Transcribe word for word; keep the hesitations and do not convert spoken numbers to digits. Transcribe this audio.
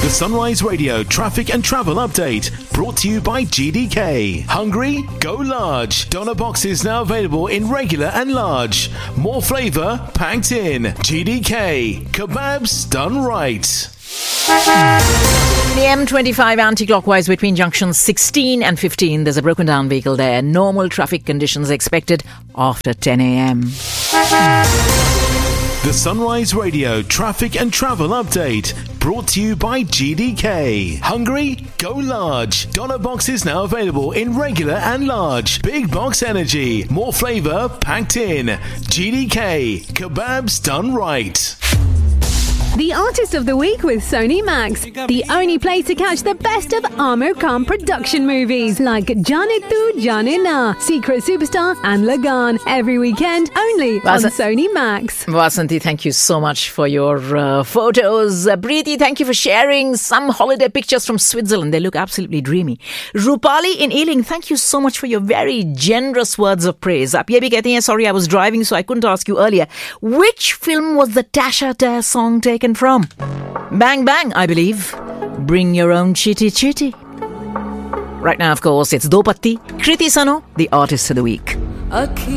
The Sunrise Radio traffic and travel update brought to you by G D K. Hungry? Go large. Doner boxes now available in regular and large. More flavour packed in. G D K. Kebabs done right. The M twenty-five anti-clockwise between junctions sixteen and fifteen. There's a broken down vehicle there. Normal traffic conditions expected after ten a.m. The Sunrise Radio traffic and travel update brought to you by G D K. Hungry? Go large. Doner boxes now available in regular and large. Big box energy. More flavour packed in. G D K. Kebabs done right. The Artist of the Week with Sony Max, the only place to catch the best of Amir Khan production movies like Jaane Tu Jaane Na, Secret Superstar and Lagan, every weekend only Vas- on Sony Max. Vasanthi, thank you so much for your uh, photos. Uh, Preeti, thank you for sharing some holiday pictures from Switzerland. They look absolutely dreamy. Rupali in Ealing, thank you so much for your very generous words of praise. Aap ye bhi kehte hain, sorry, I was driving, so I couldn't ask you earlier. Which film was the Tasha Dare song taken from? Bang Bang, I believe. Bring your own chitty chitty. Right now, of course, it's Do Patti, Kriti Sano, the Artist of the Week.